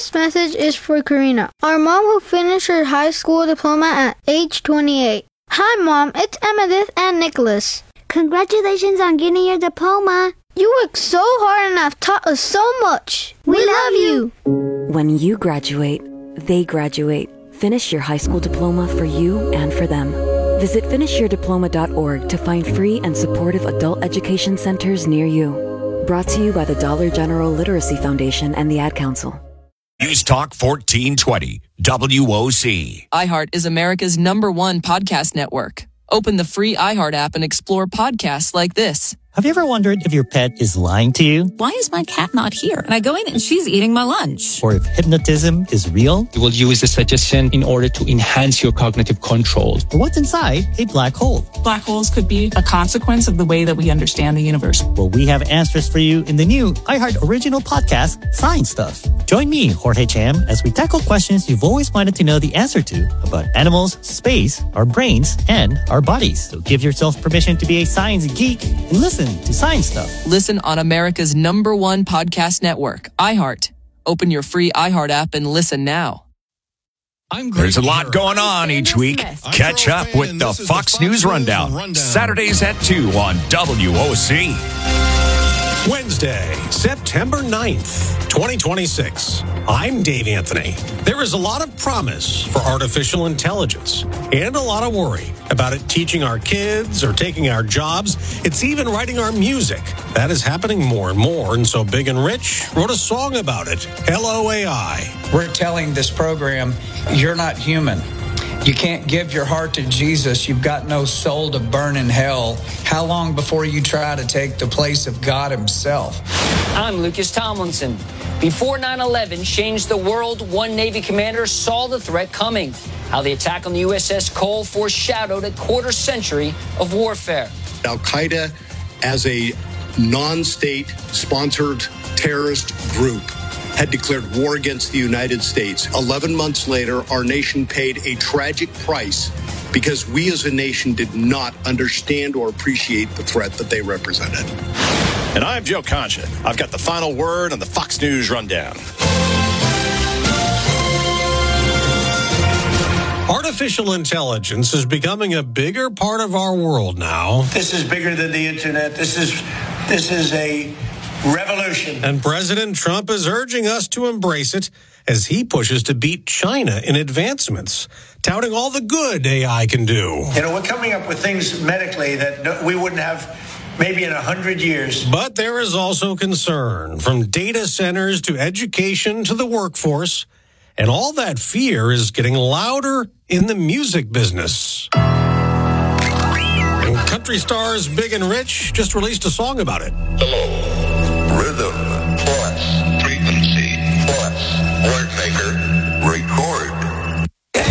This message is for Karina, our mom who finished her high school diploma at age 28. Hi, Mom. It's Emmettith and Nicholas. Congratulations on getting your diploma. You worked so hard and have taught us so much. We love you. When you graduate, they graduate. Finish your high school diploma for you and for them. Visit finishyourdiploma.org to find free and supportive adult education centers near you. Brought to you by the Dollar General Literacy Foundation and the Ad Council. News Talk 1420, WOC. iHeart is America's #1 podcast network. Open the free iHeart app and explore podcasts like this. Have you ever wondered if your pet is lying to you? Why is my cat not here? And I go in and she's eating my lunch. Or if hypnotism is real? You will use the suggestion in order to enhance your cognitive control. Or what's inside a black hole? Black holes could be a consequence of the way that we understand the universe. Well, we have answers for you in the new iHeart original podcast, Science Stuff. Join me, Jorge Cham, as we tackle questions you've always wanted to know the answer to about animals, space, our brains, and our bodies. So give yourself permission to be a science geek and listen to Science Stuff. Listen on America's #1 podcast network, iHeart. Open your free iHeart app and listen now. There's a lot going on each week. Catch up with the Fox News Rundown. Saturdays at 2 on WOC. Wednesday, September 9th, 2026. I'm Dave Anthony. There is a lot of promise for artificial intelligence and a lot of worry about it teaching our kids or taking our jobs. It's even writing our music. That is happening more and more, and so Big and Rich wrote a song about it. Hello, AI. We're telling this program, you're not human. You can't give your heart to Jesus. You've got no soul to burn in hell. How long before you try to take the place of God himself? I'm Lucas Tomlinson. Before 9/11 changed the world, one Navy commander saw the threat coming. How the attack on the USS Cole foreshadowed a quarter century of warfare. Al-Qaeda as a non-state sponsored terrorist group had declared war against the United States. 11 months later, our nation paid a tragic price because we as a nation did not understand or appreciate the threat that they represented. And I'm Joe Concha. I've got the final word on the Fox News Rundown. Artificial intelligence is becoming a bigger part of our world now. This is bigger than the internet. This is a revolution. And President Trump is urging us to embrace it as he pushes to beat China in advancements, touting all the good AI can do. You know, we're coming up with things medically that we wouldn't have maybe in 100 years. But there is also concern from data centers to education to the workforce. And all that fear is getting louder in the music business. And country stars Big and Rich just released a song about it. Hello, rhythm